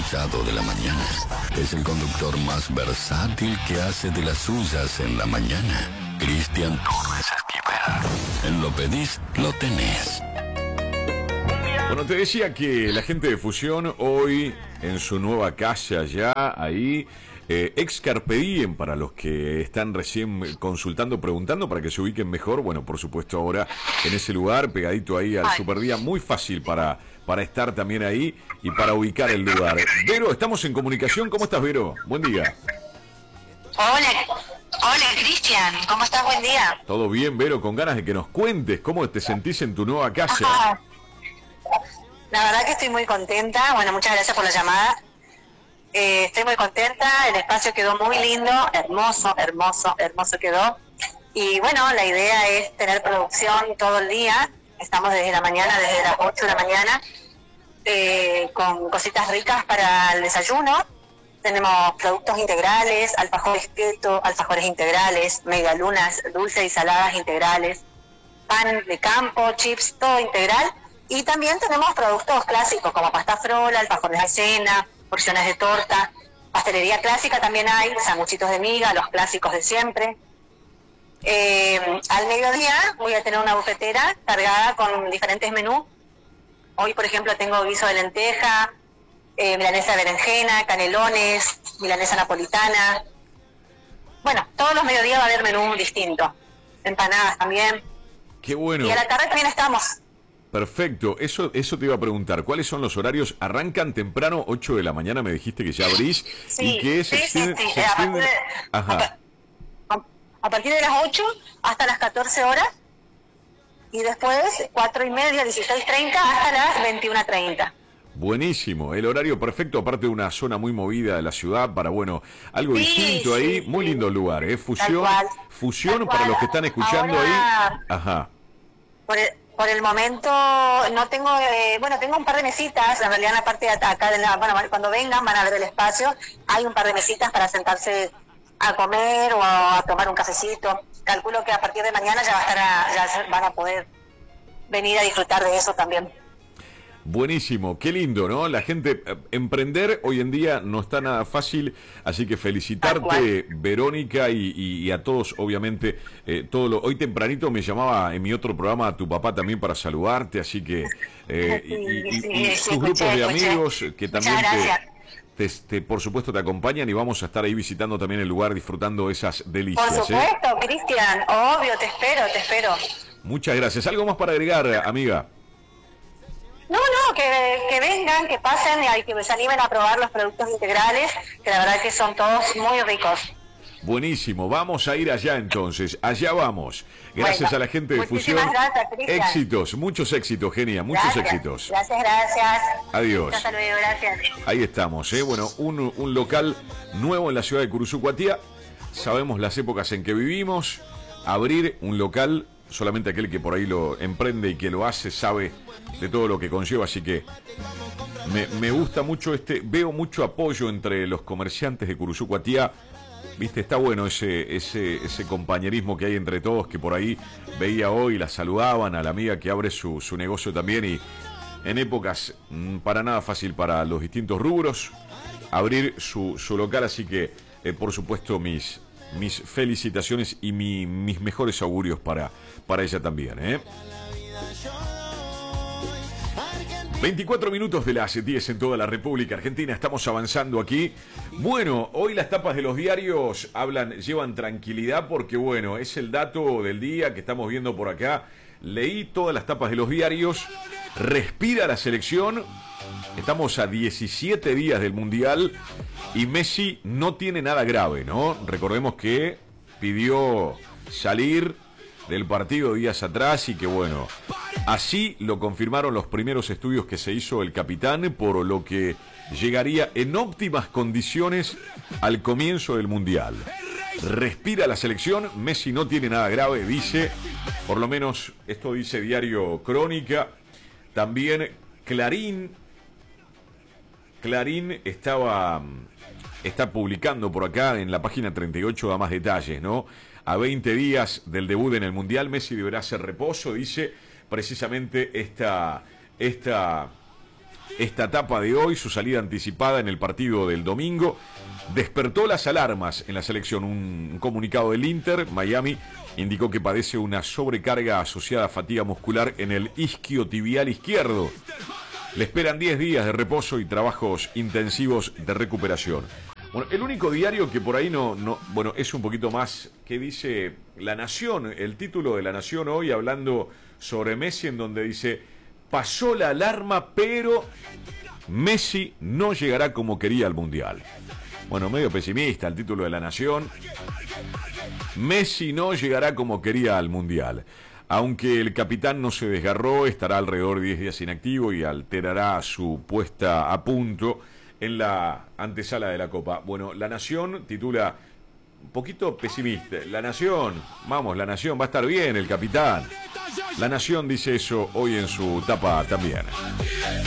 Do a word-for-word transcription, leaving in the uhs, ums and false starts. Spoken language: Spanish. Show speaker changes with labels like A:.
A: escuchado de la mañana. Es el conductor más versátil que hace de las suyas en la mañana. Cristian Torres Esquivel. En Lo Pedís, lo tenés.
B: Bueno, te decía que la gente de Fusión hoy en su nueva casa ya ahí, eh, ex Carpe Diem, para los que están recién consultando, preguntando para que se ubiquen mejor. Bueno, por supuesto ahora en ese lugar, pegadito ahí al Superdía, muy fácil para, para estar también ahí y para ubicar el lugar. Vero, estamos en comunicación. ¿Cómo estás, Vero? Buen día.
C: Hola, hola Cristian, ¿cómo estás? Buen día.
B: Todo bien, Vero, con ganas de que nos cuentes cómo te sentís en tu nueva casa.
C: Ajá. La verdad que estoy muy contenta. Bueno, muchas gracias por la llamada. Eh, estoy muy contenta. El espacio quedó muy lindo, hermoso, hermoso, hermoso quedó. Y bueno, la idea es tener producción todo el día. Estamos desde la mañana, desde las ocho de la mañana, eh, con cositas ricas para el desayuno. Tenemos productos integrales, alfajores keto, alfajores integrales, medialunas dulces y saladas integrales, pan de campo, chips, todo integral. Y también tenemos productos clásicos como pasta frola, alfajores de cena, porciones de torta, pastelería clásica también hay, sanguchitos de miga, los clásicos de siempre. Eh, al mediodía voy a tener una bufetera cargada con diferentes menús. Hoy, por ejemplo, tengo guiso de lenteja, eh, milanesa de berenjena, canelones, milanesa napolitana. Bueno, todos los mediodías va a haber menú distinto. Empanadas también.
B: Qué bueno.
C: Y a la tarde también estamos.
B: Perfecto, eso eso te iba a preguntar. ¿Cuáles son los horarios? Arrancan temprano, ocho de la mañana, me dijiste que ya abrís.
C: Sí,
B: y que se
C: sí,
B: extiende,
C: sí, sí.
B: se
C: A,
B: extiende...
C: partir de,
B: Ajá.
C: a, a partir de las ocho hasta las catorce horas. Y después, cuatro y media, dieciséis treinta hasta las veintiuna treinta.
B: Buenísimo, el horario perfecto, aparte de una zona muy movida de la ciudad, para, bueno, algo
C: Sí,
B: distinto
C: sí,
B: ahí.
C: sí.
B: Muy lindo lugar, ¿eh? Fusión,
C: Tal cual,
B: fusión
C: tal
B: para
C: cual.
B: los que están escuchando
C: Ahora,
B: ahí. Ajá.
C: Por el, por el momento no tengo, eh, bueno, tengo un par de mesitas, en realidad en la parte de acá, de la, bueno, cuando vengan van a ver el espacio, hay un par de mesitas para sentarse a comer o a tomar un cafecito. Calculo que a partir de mañana ya, va a estar a, ya van a poder venir a disfrutar de eso también.
B: Buenísimo, qué lindo, ¿no? La gente, eh, emprender hoy en día no está nada fácil, así que felicitarte, Verónica, y, y, y a todos, obviamente, eh, todo lo, hoy tempranito me llamaba en mi otro programa tu papá también para saludarte, así que, eh,
C: Sí,
B: y, y,
C: sí,
B: y
C: sí,
B: tus grupos
C: escuché,
B: de
C: escuché.
B: amigos que también
C: Muchas
B: te,
C: gracias.
B: te, te, por supuesto, te acompañan y vamos a estar ahí visitando también el lugar, disfrutando esas delicias.
C: Por
B: ¿eh?
C: supuesto, Cristian, obvio, te espero, te espero.
B: Muchas gracias. ¿Algo más para agregar, amiga?
C: No, no, que, que vengan, que pasen y que se animen a probar los productos integrales, que la verdad que son todos muy ricos.
B: Buenísimo, vamos a ir allá entonces, allá vamos. Gracias
C: Bueno,
B: a la gente de Fusión.
C: muchísimas gracias, Cristian.
B: Éxitos, muchos éxitos, genia, muchos
C: Gracias,
B: éxitos.
C: Gracias, gracias.
B: Adiós.
C: Hasta luego, gracias.
B: Ahí estamos, ¿eh? Bueno, un, un local nuevo en la ciudad de Curuzucuatía. Sabemos las épocas en que vivimos. Abrir un local, solamente aquel que por ahí lo emprende y que lo hace sabe de todo lo que conlleva, así que me, me gusta mucho este, veo mucho apoyo entre los comerciantes de Curuzucuatía. Viste, está bueno ese, ese, ese compañerismo que hay entre todos, que por ahí veía hoy, la saludaban a la amiga que abre su, su negocio también, y en épocas mmm, para nada fácil para los distintos rubros abrir su, su local, así que eh, por supuesto mis, mis felicitaciones y mi, mis mejores augurios para, para ella también, ¿eh? veinticuatro minutos de las diez en toda la República Argentina, estamos avanzando aquí. Bueno, hoy las tapas de los diarios hablan, llevan tranquilidad porque, bueno, es el dato del día que estamos viendo por acá. Leí todas las tapas de los diarios, respira la selección, estamos a diecisiete días del Mundial y Messi no tiene nada grave, ¿no? Recordemos que pidió salir del partido días atrás y que, bueno, así lo confirmaron los primeros estudios que se hizo el capitán, por lo que llegaría en óptimas condiciones al comienzo del Mundial. Respira la selección, Messi no tiene nada grave, dice, por lo menos esto dice Diario Crónica. También Clarín, Clarín estaba, está publicando por acá en la página treinta y ocho, da más detalles, ¿no? A veinte días del debut en el Mundial, Messi deberá hacer reposo, dice precisamente esta, esta, esta etapa de hoy, su salida anticipada en el partido del domingo, despertó las alarmas en la selección. Un comunicado del Inter Miami indicó que padece una sobrecarga asociada a fatiga muscular en el isquiotibial izquierdo. Le esperan diez días de reposo y trabajos intensivos de recuperación. Bueno, el único diario que por ahí no, no, bueno, es un poquito más, que dice La Nación, el título de La Nación hoy hablando sobre Messi, en donde dice: pasó la alarma, pero Messi no llegará como quería al Mundial. Bueno, medio pesimista el título de La Nación. Messi no llegará como quería al Mundial. Aunque el capitán no se desgarró, estará alrededor de diez días inactivo y alterará su puesta a punto en la antesala de la Copa. Bueno, La Nación titula un poquito pesimista. La Nación, vamos, La Nación, va a estar bien el capitán. La Nación dice eso hoy en su tapa también.